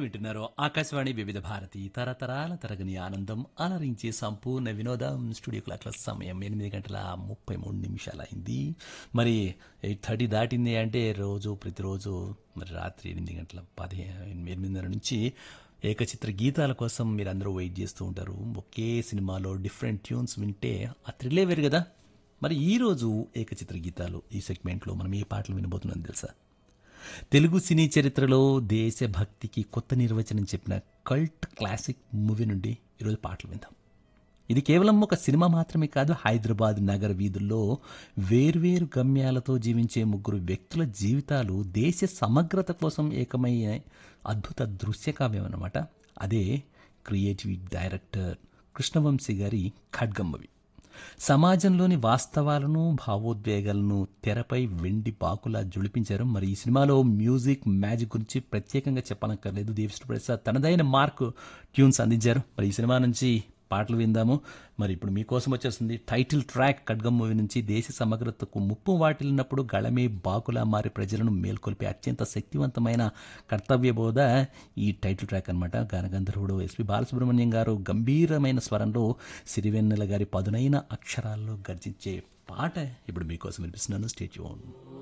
వింటున్నారు ఆకాశవాణి వివిధ భారతి తరతరాల తరగని ఆనందం అలరించే సంపూర్ణ వినోదం. స్టూడియో క్లాక్ల సమయం 8:33 అయింది. మరి 8:30 దాటింది అంటే ప్రతిరోజు మరి రాత్రి 8:10 నుంచి ఏకచిత్ర గీతాల కోసం మీరందరూ వెయిట్ చేస్తూ ఉంటారు. ఒకే సినిమాలో డిఫరెంట్ ట్యూన్స్ వింటే ఆ థ్రిల్లే వేరు కదా. మరి ఈరోజు ఏకచిత్ర గీతాలు ఈ సెగ్మెంట్లో మనం ఏ పాటలు వినబోతున్నాం తెలుసా? తెలుగు సినీ చరిత్రలో దేశభక్తికి కొత్త నిర్వచనం చెప్పిన కల్ట్ క్లాసిక్ మూవీ నుండి ఈరోజు పాటలు విందాం. ఇది కేవలం ఒక సినిమా మాత్రమే కాదు, హైదరాబాద్ నగర వీధుల్లో వేర్వేరు గమ్యాలతో జీవించే ముగ్గురు వ్యక్తుల జీవితాలు దేశ సమగ్రత కోసం ఏకమయ్యే అద్భుత దృశ్యకావ్యం అన్నమాట. అదే క్రియేటివ్ డైరెక్టర్ కృష్ణవంశీ గారి ఖడ్గం మూవీ. సమాజంలోని వాస్తవాలను భావోద్వేగాలను తెరపై వెండి పాకులా జొలిపించారు. మరి ఈ సినిమాలో మ్యూజిక్ మ్యాజిక్ గురించి ప్రత్యేకంగా చెప్పనక్కర్లేదు. దేవిశ్రీ ప్రసాద్ తనదైన మార్క్ ట్యూన్స్ అందించారు. మరి ఈ సినిమా నుంచి పాటలు విందాము. మరి ఇప్పుడు మీకోసం వచ్చేస్తుంది టైటిల్ ట్రాక్ ఖడ్గం మూవీ నుంచి. దేశ సమగ్రతకు ముప్పు వాటిల్లినప్పుడు గళమే బాకులా మారి ప్రజలను మేల్కొల్పే అత్యంత శక్తివంతమైన కర్తవ్యబోధ ఈ టైటిల్ ట్రాక్ అనమాట. గానగంధర్వుడు ఎస్పి బాలసుబ్రహ్మణ్యం గారు గంభీరమైన స్వరంలో, సిరివెన్నెల గారి పదునైన అక్షరాల్లో గర్జించే పాట ఇప్పుడు మీకోసం వినిపిస్తున్నాను. Stay tune.